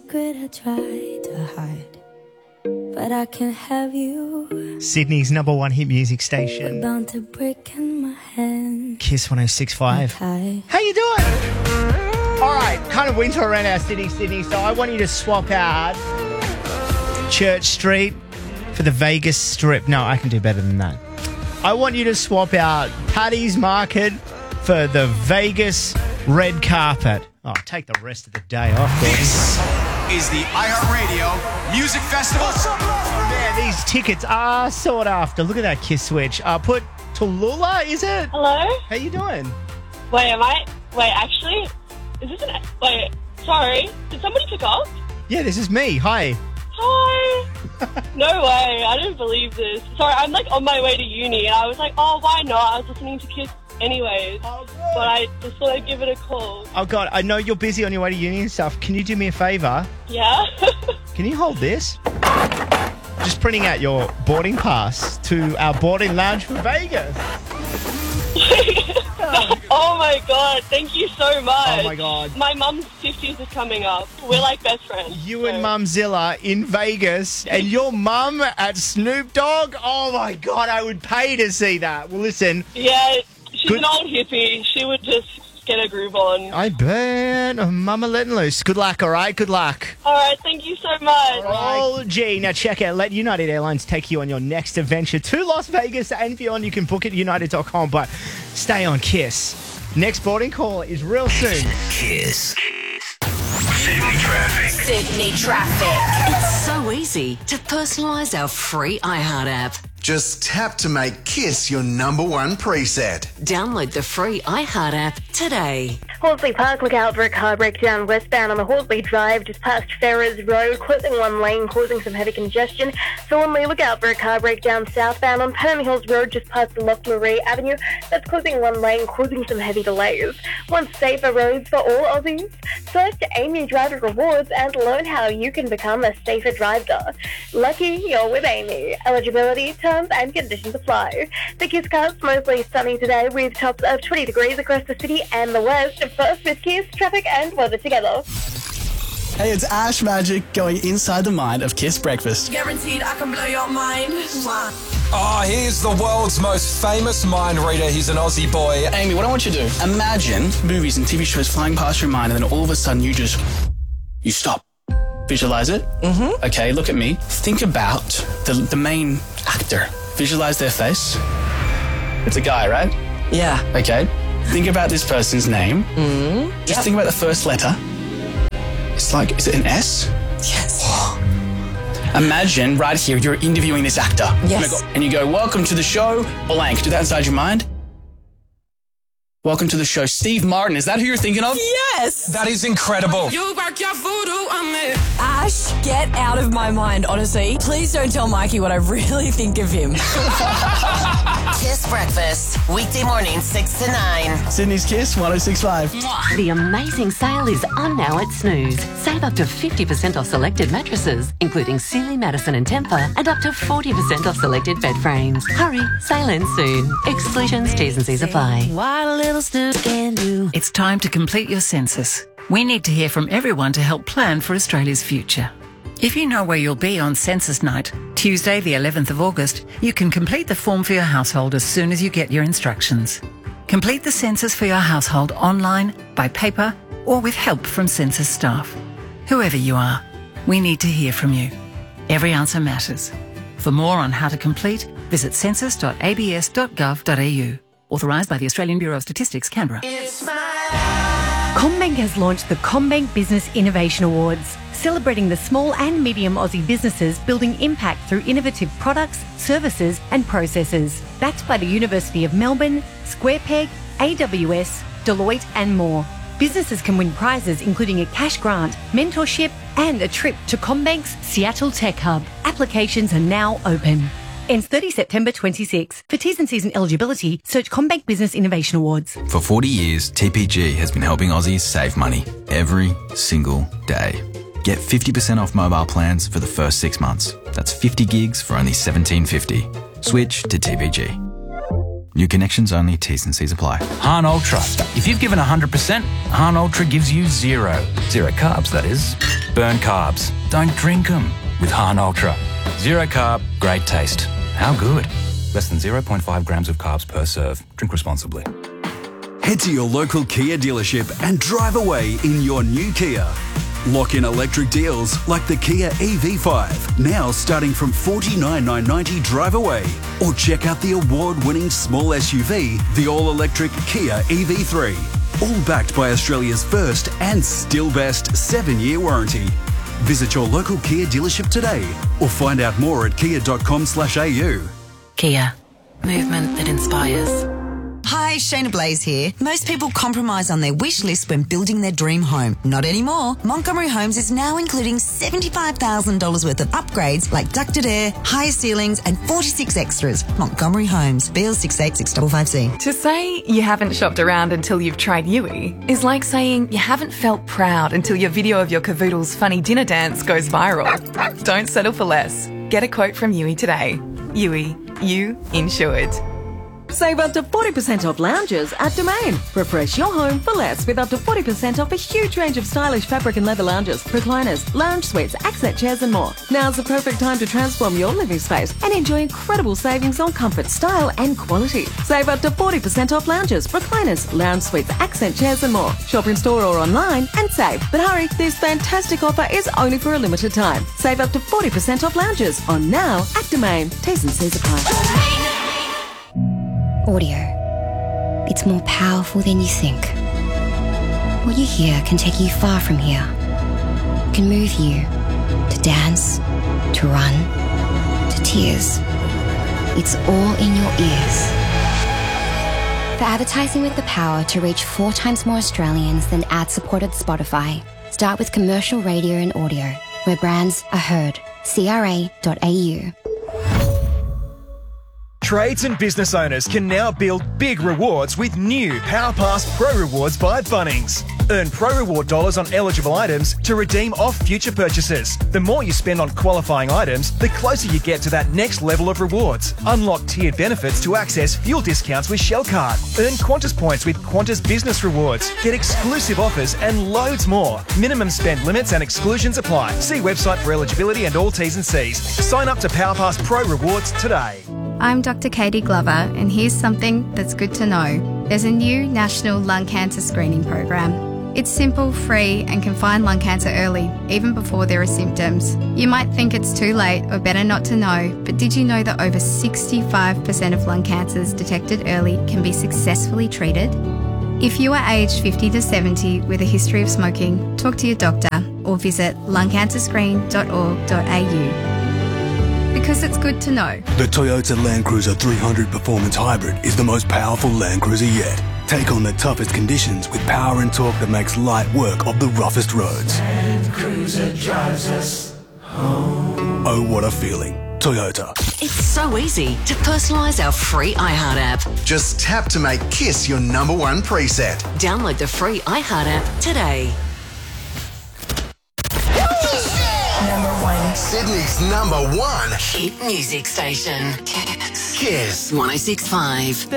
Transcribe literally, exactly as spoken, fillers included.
secret I try to hide, but I can't have you. Sydney's number one hit music station. We're bound to break in my hand. Kiss one oh six point five. Hi. How you doing? All right, kind of winter around our city, Sydney, so I want you to swap out Church Street for the Vegas Strip. No, I can do better than that. I want you to swap out Paddy's Market for the Vegas red carpet. Oh, take the rest of the day off, Gordon. This is the iHeartRadio Music Festival. Oh, man, these tickets are sought after. Look at that Kiss switch. Uh, put Tallulah, is it? Hello? How you doing? Wait, am I... Wait, actually... Is this an... Wait, sorry. Did somebody pick up? Yeah, this is me. Hi. Hi. No way. I didn't believe this. Sorry, I'm like on my way to uni and I was like, oh, why not? I was listening to Kiss anyways. Oh, but I just thought I'd give it a call. Oh, God, I know you're busy on your way to uni and stuff. Can you do me a favour? Yeah? Can you hold this? Just printing out your boarding pass to our boarding lounge for Vegas. Oh, my God. Thank you so much. Oh, my God. My mum's fifties is coming up. We're like best friends. You so. and Mumzilla in Vegas and your mum at Snoop Dogg? Oh, my God, I would pay to see that. Well, listen. Yeah, she's Good. an old hippie. She would just get a groove on. I bet. Oh, Mama letting loose. Good luck, all right? Good luck. All right, thank you so much. Oh, gee. Now, check out. Let United Airlines take you on your next adventure to Las Vegas and beyond. You can book it at united dot com, but stay on Kiss. Next boarding call is real soon. Kiss. Sydney traffic. Sydney traffic. It's so easy to personalise our free iHeart app. Just tap to make Kiss your number one preset. Download the free iHeart app today. Horsley Park, look out for a car breakdown westbound on the Horsley Drive just past Ferrers Road, closing one lane, causing some heavy congestion. Similarly, look out for a car breakdown southbound on Pennant Hills Road just past Lochmarie Avenue. That's closing one lane, causing some heavy delays. Want safer roads for all Aussies? Search Amy Driver Rewards and learn how you can become a safer driver. Lucky you're with Amy. Eligibility, terms and conditions apply. The Kiss Cast, mostly sunny today with tops of twenty degrees across the city and the west. First with Kiss, traffic and weather together. Hey, it's Ash Magic going inside the mind of Kiss Breakfast. Guaranteed I can blow your mind. Oh, here's the world's most famous mind reader. He's an Aussie boy. Amy, what I want you to do, imagine movies and T V shows flying past your mind and then all of a sudden you just, you stop. Visualize it. Mm-hmm. Okay, look at me. Think about the, the main actor. Visualize their face. It's a guy, right? Yeah. Okay. Think about this person's name. Mm-hmm. Just yep. think about the first letter. It's like, is it an S? Yes. Imagine right here, you're interviewing this actor. Yes. And you go, welcome to the show, blank. Do that inside your mind. Welcome to the show, Steve Martin. Is that who you're thinking of? Yes. That is incredible. You work your voodoo on me. Ash, get out of my mind, honestly. Please don't tell Mikey what I really think of him. Kiss Breakfast, weekday morning, six to nine. Sydney's Kiss, one oh six point five. The amazing sale is on now at Snooze. Save up to fifty percent off selected mattresses, including Sealy, Madison and Tempur, and up to forty percent off selected bed frames. Hurry, sale ends soon. Exclusions, T's and C's apply. What a little Snooze can do. It's time to complete your census. We need to hear from everyone to help plan for Australia's future. If you know where you'll be on Census Night, Tuesday the eleventh of August, you can complete the form for your household as soon as you get your instructions. Complete the census for your household online, by paper, or with help from census staff. Whoever you are, we need to hear from you. Every answer matters. For more on how to complete, visit census dot a b s dot gov dot a u. Authorised by the Australian Bureau of Statistics, Canberra. CommBank has launched the CommBank Business Innovation Awards, celebrating the small and medium Aussie businesses building impact through innovative products, services and processes. Backed by the University of Melbourne, SquarePeg, A W S, Deloitte and more. Businesses can win prizes including a cash grant, mentorship and a trip to CommBank's Seattle Tech Hub. Applications are now open. Ends thirtieth September twenty-six. For T's and C's and eligibility, search CommBank Business Innovation Awards. For forty years, T P G has been helping Aussies save money every single day. Get fifty percent off mobile plans for the first six months. That's fifty gigs for only seventeen fifty. Switch to T P G. New connections only, T's and C's apply. Han Ultra. If you've given one hundred percent, Han Ultra gives you zero. Zero carbs, that is. Burn carbs. Don't drink them with Han Ultra. Zero carb, great taste. How good? Less than zero point five grams of carbs per serve. Drink responsibly. Head to your local Kia dealership and drive away in your new Kia. Lock in electric deals like the Kia E V five, now starting from forty-nine thousand nine hundred ninety drive away. Or check out the award-winning small S U V, the all-electric Kia E V three. All backed by Australia's first and still best seven-year warranty. Visit your local Kia dealership today or find out more at kia dot com slash a u. Kia. Movement that inspires. Hi, Shayna Blaze here. Most people compromise on their wish list when building their dream home. Not anymore. Montgomery Homes is now including seventy-five thousand dollars worth of upgrades like ducted air, higher ceilings and forty-six extras. Montgomery Homes, B L six eight six five five C. To say you haven't shopped around until you've tried Yui is like saying you haven't felt proud until your video of your cavoodle's funny dinner dance goes viral. Don't settle for less. Get a quote from Yui today. Yui, you insured. Save up to forty percent off lounges at Domain. Refresh your home for less with up to forty percent off a huge range of stylish fabric and leather lounges, recliners, lounge suites, accent chairs and more. Now's the perfect time to transform your living space and enjoy incredible savings on comfort, style and quality. Save up to forty percent off lounges, recliners, lounge suites, accent chairs and more. Shop in store or online and save. But hurry, this fantastic offer is only for a limited time. Save up to forty percent off lounges on now at Domain. T's and C's apply. Audio. It's more powerful than you think. What you hear can take you far from here. It can move you to dance, to run, to tears. It's all in your ears. For advertising with the power to reach four times more Australians than ad-supported Spotify, start with commercial radio and audio, where brands are heard. C R A dot A U. Trades and business owners can now build big rewards with new PowerPass Pro Rewards by Bunnings. Earn Pro Reward dollars on eligible items to redeem off future purchases. The more you spend on qualifying items, the closer you get to that next level of rewards. Unlock tiered benefits to access fuel discounts with Shell Card. Earn Qantas points with Qantas Business Rewards. Get exclusive offers and loads more. Minimum spend limits and exclusions apply. See website for eligibility and all T's and C's. Sign up to PowerPass Pro Rewards today. I'm Doctor Katie Glover, and here's something that's good to know. There's a new national lung cancer screening program. It's simple, free, and can find lung cancer early, even before there are symptoms. You might think it's too late or better not to know, but did you know that over sixty-five percent of lung cancers detected early can be successfully treated? If you are aged fifty to seventy with a history of smoking, talk to your doctor or visit lung cancer screen dot org dot a u. Because it's good to know. The Toyota Land Cruiser three hundred Performance Hybrid is the most powerful Land Cruiser yet. Take on the toughest conditions with power and torque that makes light work of the roughest roads. Land Cruiser drives us home. Oh, what a feeling. Toyota. It's so easy to personalise our free iHeart app. Just tap to make Kiss your number one preset. Download the free iHeart app today. Number one. Sydney's number one hit music station. Kiss. Kiss. one oh six point five.